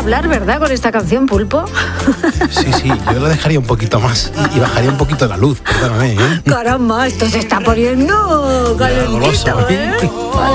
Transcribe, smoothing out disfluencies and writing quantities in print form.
hablar, ¿verdad? Con esta canción, Pulpo. Sí, yo lo dejaría un poquito más y bajaría un poquito la luz, perdóname, ¿eh? Caramba, esto se está poniendo calentito, ¿eh?